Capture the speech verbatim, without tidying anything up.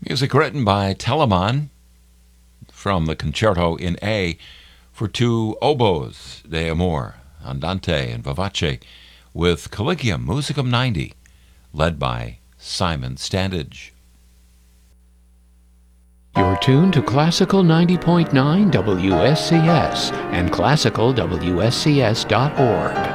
Music written by Telemann from the Concerto in A for two oboes, de amore, andante and vivace, with Collegium Musicum ninety, led by Simon Standage. You're tuned to Classical ninety point nine W S C S and classical W S C S dot org.